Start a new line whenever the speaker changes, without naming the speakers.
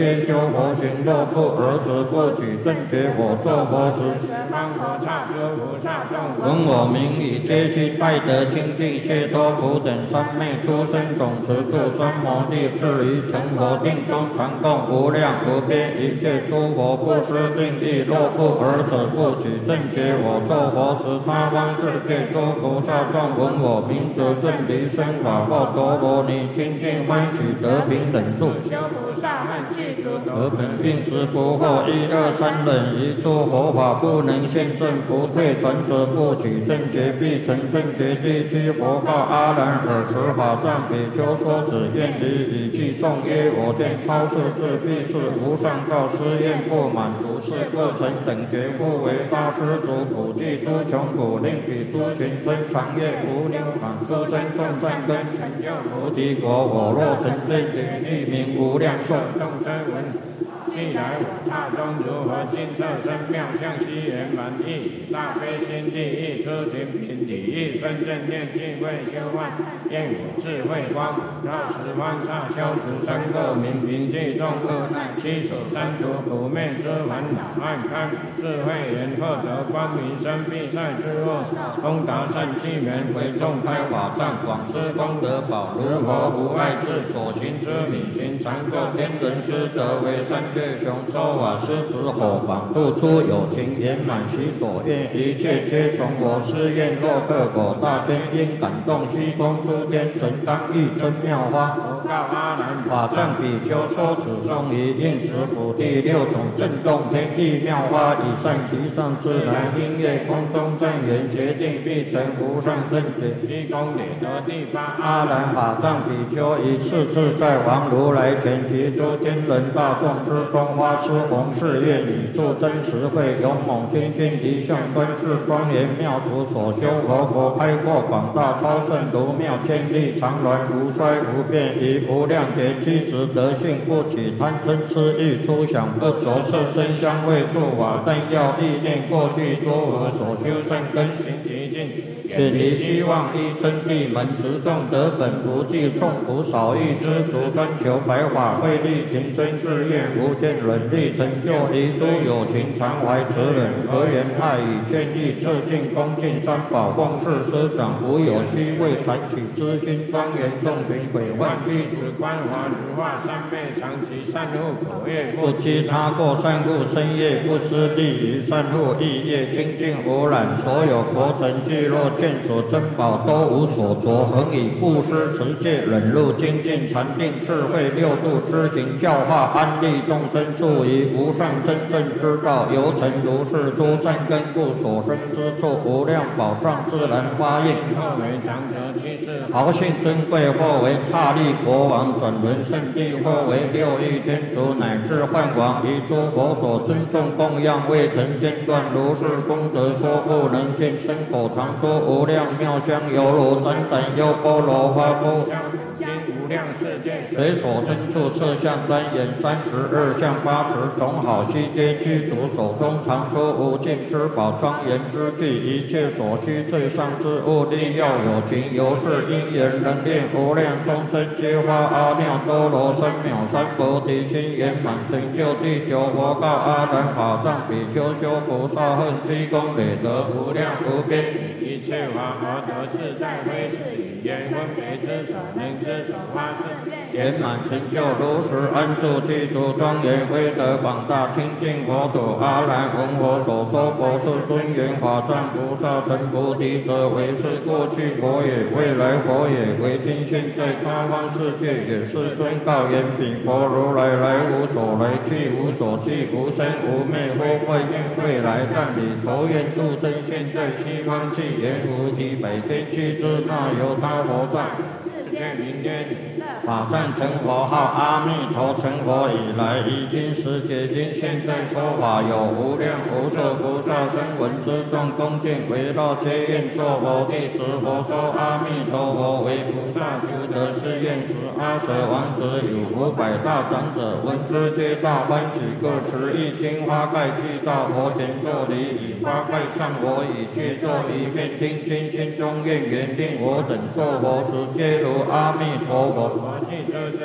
皆修佛行，若不儿子不取正觉，我作佛时，十方佛刹诸菩萨众闻我名已，皆悉拜得清净。谢多普等三昧诸生种持住三摩地，至于成佛定中传供无量无边一切诸佛不思定义。若不儿子不取正觉，我作佛时，他方世界诸菩萨众闻我名则正离生法报陀罗尼，清净欢喜得平等住。修菩萨们具足得本并时不惑，一二三忍一诸佛法不能现证，不退转者不取正觉，必成正觉。第七佛告阿难：尔时法藏比丘说此愿离，以偈颂曰：我见超世智必至无上道，施愿不满足，是故成等觉。故为大施主普济诸穷苦，令彼诸群生长业无量满，诸生众善根成就菩提果。我若成正觉，利名无量寿。众生闻既来我刹中，如何金色身妙相悉圆满意，大悲心地意，出群品理意，深正念净慧修万，愿我智慧光普照十方刹，消除三垢明平济众恶难，悉除三途苦灭之烦恼，暗开智慧眼，获得光明生必赛之恶，通达善气门，为众开法藏，广施功德宝，如佛无碍智，所行之理行常作天人师德，为三界雄说法狮子火榜，度出有情圆满其所愿，一切皆从我施愿。若克果大天因感动，虚空诸天神当欲真妙花。佛告阿难：法藏比丘说此颂仪，应时普地六种震动天地妙花，以善其上自然音乐空中正言，决定必成无上正觉。积功累得第八阿难法藏比丘，以次自在王如来前，及诸天人大众之中，花施弘誓愿，以助真实慧，勇猛精进一向专事，庄严妙土所修佛国，开阔广大超胜如妙千里，常鸾无衰无变，以无量劫机直德性，不起贪嗔痴欲，出想不着色身香味触法，但要意念过去诸佛所修善根行极尽，远离希望依真谛门，持众得本不计，众苦少欲知足，专求白法慧力，情深誓愿无间忍力，成就一诸有情常怀慈忍，和言爱语劝义，致敬恭敬三宝，奉事师长，无有虚伪残取之心，庄严众群毁幻具足，观华如化三昧，长期善护口业，不积他过善护身业，不失利于善护意业，清净无染，所有国城聚落见所珍宝都无所着，恒以布施持戒忍辱精进禅定智慧六度知行教化，安利众生，助于无上真正之道，由成如是诸善根故，所生之处无量宝藏自然发应。或为长者居士，豪信珍贵；或为刹利国王，转轮圣地；或为六欲天竺，乃至梵王，以诸佛所尊重供养，未曾间断。如是功德说不能尽，身口常说无量妙香，犹如旃檀优波罗花出经无量世界，随所身处色相单眼32相八十种好悉皆具足，手中常出无尽之宝，庄严之具，一切所需最上之物，力要有情，由是因缘能令无量众生皆发阿耨多罗三藐三菩提心，圆满成就第九佛告阿难法藏比丘修菩萨恨，积功累德无量无边，以一切法而得自在，非是语言分别之所能之所发誓，圆满成就如实安住具足庄严威德广大清净佛土。阿难闻我所说佛是尊严法藏菩萨成菩提者，为是过去佛也，未来佛也，为今现在他方世界也。世尊告言：彼佛如来来无所来，去无所去，无生无灭，或未见未来，但以筹愿度生现在西方极言无敌百千俱胝，那由他佛藏。世界名曰法藏成佛号阿弥陀，成佛以来，已经十劫经，现在说法有无量无数菩萨声闻之众，恭敬围绕皆愿作佛。第十佛说阿弥陀佛为菩萨求得誓愿时，阿舍王子有500大长者，闻之皆大欢喜，各持一金花盖具到佛前作礼，以花盖上我，以具作一面，听经心中愿缘，令我等作佛时，皆如阿弥陀佛。